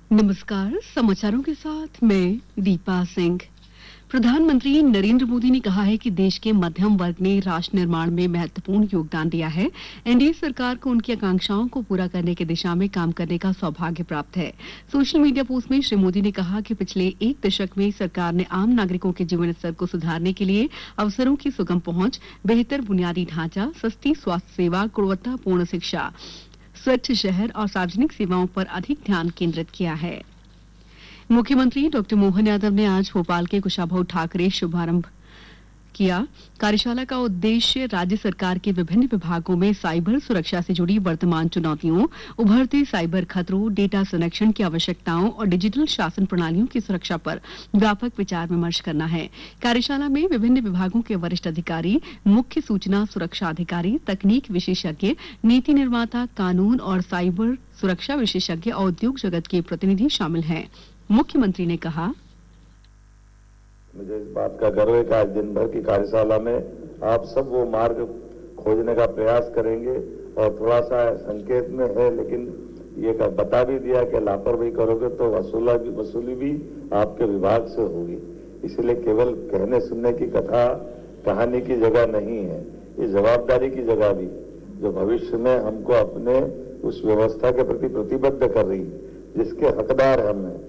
नमस्कार, समाचारों के साथ मैं दीपा सिंह। प्रधानमंत्री नरेंद्र मोदी ने कहा है कि देश के मध्यम वर्ग ने राष्ट्र निर्माण में महत्वपूर्ण योगदान दिया है। एनडीए सरकार को उनकी आकांक्षाओं को पूरा करने की दिशा में काम करने का सौभाग्य प्राप्त है। सोशल मीडिया पोस्ट में श्री मोदी ने कहा कि पिछले एक दशक में सरकार ने आम नागरिकों के जीवन स्तर को सुधारने के लिए अवसरों की सुगम पहुंच, बेहतर बुनियादी ढांचा, सस्ती स्वास्थ्य सेवा, गुणवत्तापूर्ण शिक्षा, स्वच्छ शहर और सार्वजनिक सेवाओं पर अधिक ध्यान केंद्रित किया है। मुख्यमंत्री डॉक्टर मोहन यादव ने आज भोपाल के कुशाभाऊ ठाकरे शुभारंभ किया। कार्यशाला का उद्देश्य राज्य सरकार के विभिन्न विभागों में साइबर सुरक्षा से जुड़ी वर्तमान चुनौतियों, उभरते साइबर खतरों, डेटा संरक्षण की आवश्यकताओं और डिजिटल शासन प्रणालियों की सुरक्षा पर व्यापक विचार विमर्श करना है। कार्यशाला में विभिन्न विभागों के वरिष्ठ अधिकारी, मुख्य सूचना सुरक्षा अधिकारी, तकनीक विशेषज्ञ, नीति निर्माता, कानून और साइबर सुरक्षा विशेषज्ञ और उद्योग जगत के प्रतिनिधि शामिल हैं। मुख्यमंत्री ने कहा, मुझे इस बात का गर्व है कि आज दिन भर की कार्यशाला में आप सब वो मार्ग खोजने का प्रयास करेंगे और थोड़ा सा संकेत में है, लेकिन ये बता भी दिया कि लापरवाही करोगे तो वसूली भी आपके विभाग से होगी। इसलिए केवल कहने सुनने की कथा कहानी की जगह नहीं है, ये जवाबदारी की जगह भी, जो भविष्य में हमको अपने उस व्यवस्था के प्रति प्रतिबद्ध कर रही है, जिसके हकदार हम हैं।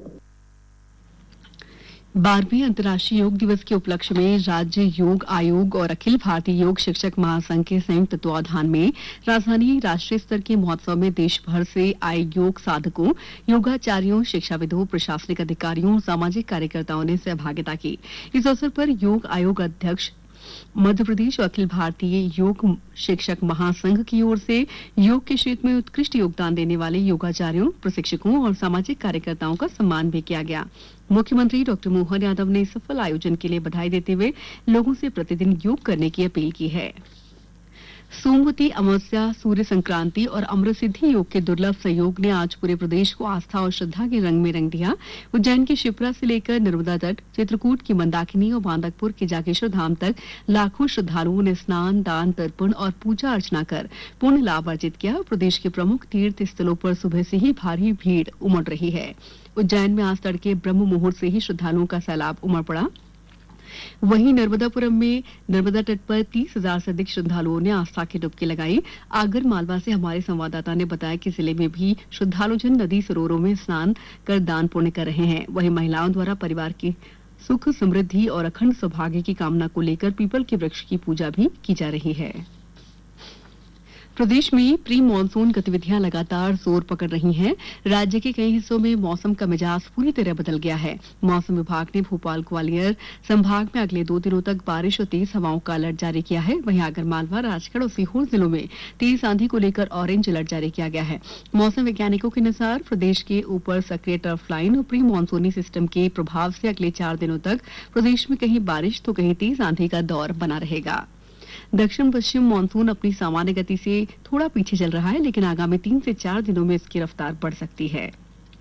12वें अंतर्राष्ट्रीय योग दिवस के उपलक्ष्य में राज्य योग आयोग और अखिल भारतीय योग शिक्षक महासंघ के संयुक्त तत्वावधान में राजधानी राष्ट्रीय स्तर के महोत्सव में देश भर से आए योग साधकों, योगाचार्यों, शिक्षाविदों, प्रशासनिक अधिकारियों और सामाजिक कार्यकर्ताओं ने सहभागिता की। इस अवसर पर योग आयोग अध्यक्ष मध्य प्रदेश और अखिल भारतीय योग शिक्षक महासंघ की ओर से योग के क्षेत्र में उत्कृष्ट योगदान देने वाले योगाचार्यों, प्रशिक्षकों और सामाजिक कार्यकर्ताओं का सम्मान भी किया गया। मुख्यमंत्री डॉक्टर मोहन यादव ने सफल आयोजन के लिए बधाई देते हुए लोगों से प्रतिदिन योग करने की अपील की है। सोमवती अमावस्या, सूर्य संक्रांति और अमृत सिद्धि योग के दुर्लभ संयोग ने आज पूरे प्रदेश को आस्था और श्रद्धा के रंग में रंग दिया। उज्जैन के शिप्रा से लेकर नर्मदा तट, चित्रकूट की मंदाकिनी और बांदकपुर के जागेश्वर धाम तक लाखों श्रद्धालुओं ने स्नान, दान, तर्पण और पूजा अर्चना कर पुण्य लाभ अर्जित किया। प्रदेश के प्रमुख तीर्थ स्थलों पर सुबह से ही भारी भीड़ उमड़ रही है। उज्जैन में आज तड़के ब्रह्म मुहूर्त से ही श्रद्धालुओं का सैलाब उमड़ पड़ा। वहीं नर्मदापुरम में नर्मदा तट पर 30,000 से अधिक श्रद्धालुओं ने आस्था की डुबकी लगाई। आगर मालवा से हमारे संवाददाता ने बताया कि जिले में भी श्रद्धालुजन नदी सरोवरों में स्नान कर दान पुण्य कर रहे हैं। वहीं महिलाओं द्वारा परिवार की सुख, समृद्धि और अखंड सौभाग्य की कामना को लेकर पीपल के वृक्ष की पूजा भी की जा रही है। प्रदेश में प्री मानसून गतिविधियां लगातार जोर पकड़ रही हैं। राज्य के कई हिस्सों में मौसम का मिजाज पूरी तरह बदल गया है। मौसम विभाग ने भोपाल, ग्वालियर संभाग में अगले 2 दिनों तक बारिश और तेज हवाओं का अलर्ट जारी किया है। वहीं आगरमालवा, राजगढ़ और सीहोर जिलों में तेज आंधी को लेकर ऑरेंज अलर्ट जारी किया गया है। मौसम वैज्ञानिकों के अनुसार प्रदेश के ऊपर सक्रिय टर्फ लाइन और प्री मानसूनी सिस्टम के प्रभाव से अगले 4 दिनों तक प्रदेश में कहीं बारिश तो कहीं तेज आंधी का दौर बना रहेगा। दक्षिण पश्चिम मानसून अपनी सामान्य गति से थोड़ा पीछे चल रहा है, लेकिन आगामी 3 से 4 दिनों में इसकी रफ्तार बढ़ सकती है।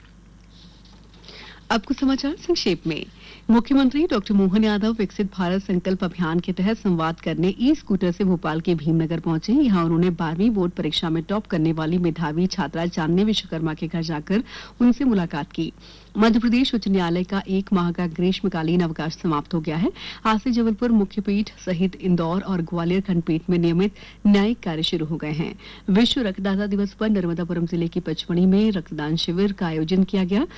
अब कुछ समाचार संक्षेप में। मुख्यमंत्री डॉक्टर मोहन यादव विकसित भारत संकल्प अभियान के तहत संवाद करने ई स्कूटर से भोपाल के भीमनगर पहुंचे। यहां उन्होंने 12वीं बोर्ड परीक्षा में टॉप करने वाली मेधावी छात्रा जानवी विश्वकर्मा के घर जाकर उनसे मुलाकात की। मध्य प्रदेश उच्च न्यायालय का 1 माह का ग्रीष्मकालीन अवकाश समाप्त हो गया है। आज से जबलपुर मुख्यपीठ सहित इंदौर और ग्वालियर खंडपीठ में नियमित न्यायिक कार्य शुरू हो गए हैं। विश्व रक्तदाता दिवस पर नर्मदापुरम जिले की पचमढ़ी में रक्तदान शिविर का आयोजन किया गया।